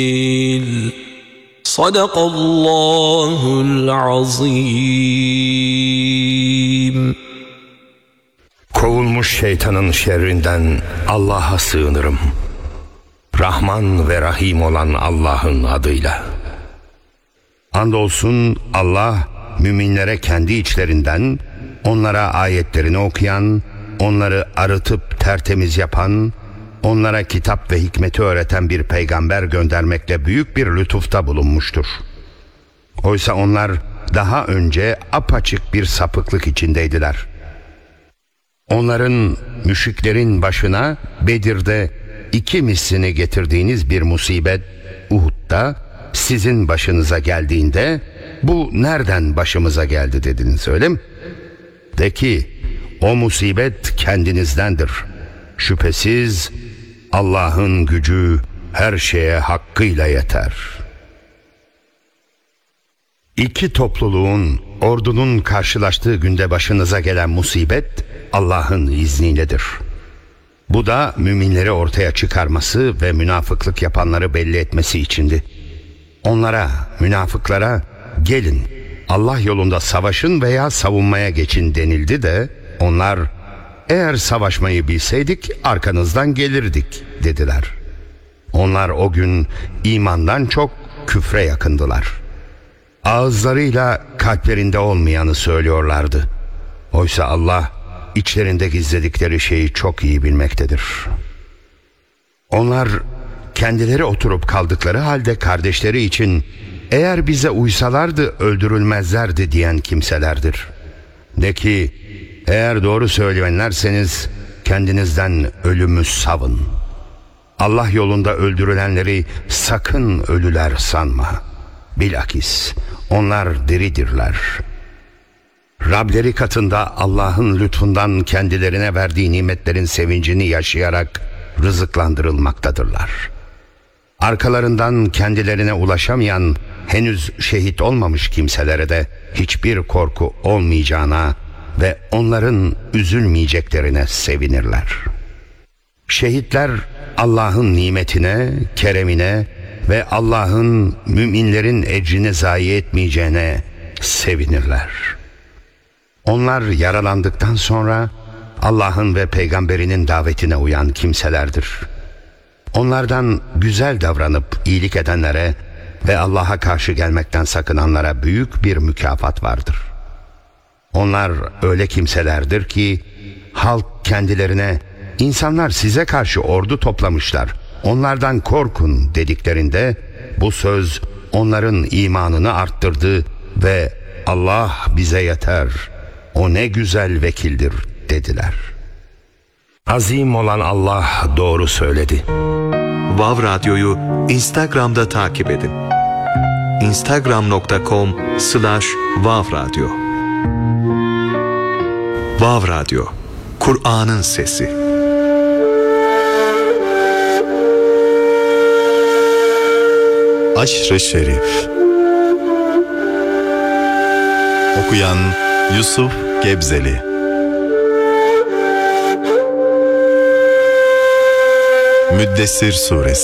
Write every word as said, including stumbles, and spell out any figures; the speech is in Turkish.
Sadakallahul azim. Kovulmuş şeytanın şerrinden Allah'a sığınırım. Rahman ve Rahim olan Allah'ın adıyla. Andolsun Allah müminlere kendi içlerinden onlara ayetlerini okuyan, onları arıtıp tertemiz yapan, onlara kitap ve hikmeti öğreten bir peygamber göndermekle büyük bir lütufta bulunmuştur. Oysa onlar daha önce apaçık bir sapıklık içindeydiler. Onların, müşriklerin başına Bedir'de iki mislini getirdiğiniz bir musibet Uhud'da sizin başınıza geldiğinde bu nereden başımıza geldi dediniz, öyle mi? De ki o musibet kendinizdendir. Şüphesiz Allah'ın gücü her şeye hakkıyla yeter. İki topluluğun, ordunun karşılaştığı günde başınıza gelen musibet Allah'ın izniyledir. Bu da müminleri ortaya çıkarması ve münafıklık yapanları belli etmesi içindi. Onlara, münafıklara gelin Allah yolunda savaşın veya savunmaya geçin denildi de onlar eğer savaşmayı bilseydik arkanızdan gelirdik dediler. Onlar o gün imandan çok küfre yakındılar. Ağızlarıyla kalplerinde olmayanı söylüyorlardı. Oysa Allah içlerinde gizledikleri şeyi çok iyi bilmektedir. Onlar kendileri oturup kaldıkları halde kardeşleri için eğer bize uysalardı öldürülmezlerdi diyen kimselerdir. De ki eğer doğru söyleyenlerseniz kendinizden ölümü savun. Allah yolunda öldürülenleri sakın ölüler sanma. Bilakis onlar diridirler. Rableri katında Allah'ın lütfundan kendilerine verdiği nimetlerin sevincini yaşayarak rızıklandırılmaktadırlar. Arkalarından kendilerine ulaşamayan, henüz şehit olmamış kimselere de hiçbir korku olmayacağına ve onların üzülmeyeceklerine sevinirler. Şehitler Allah'ın nimetine, keremine ve Allah'ın müminlerin ecrini zayi etmeyeceğine sevinirler. Onlar yaralandıktan sonra Allah'ın ve peygamberinin davetine uyan kimselerdir. Onlardan güzel davranıp iyilik edenlere ve Allah'a karşı gelmekten sakınanlara büyük bir mükafat vardır. Onlar öyle kimselerdir ki halk kendilerine insanlar size karşı ordu toplamışlar, onlardan korkun dediklerinde bu söz onların imanını arttırdı ve Allah bize yeter, o ne güzel vekildir dediler. Azim olan Allah doğru söyledi. Vav Radyo'yu Instagram'da takip edin. instagram nokta com slash vav radyo. Vav Radyo, Kur'an'ın sesi. Aşr-ı Şerif. Okuyan Yusuf Gebzeli. Müddessir Suresi.